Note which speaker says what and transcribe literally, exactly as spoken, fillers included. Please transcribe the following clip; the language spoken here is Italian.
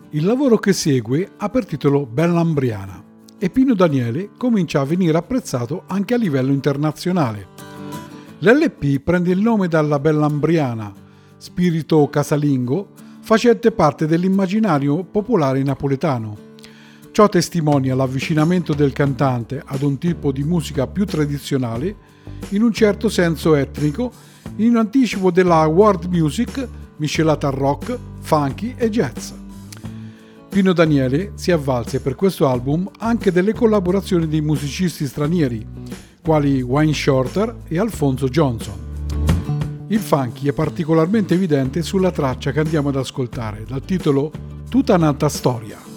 Speaker 1: Il lavoro che segue ha per titolo Bellambriana e Pino Daniele comincia a venire apprezzato anche a livello internazionale. L'L P prende il nome dalla Bellambriana, spirito casalingo facente parte dell'immaginario popolare napoletano. Ciò testimonia l'avvicinamento del cantante ad un tipo di musica più tradizionale, in un certo senso etnico, in anticipo della world music miscelata a rock, funky e jazz. Pino Daniele si avvalse per questo album anche delle collaborazioni di musicisti stranieri, quali Wayne Shorter e Alfonso Johnson. Il funky è particolarmente evidente sulla traccia che andiamo ad ascoltare, dal titolo Tutta un'altra storia.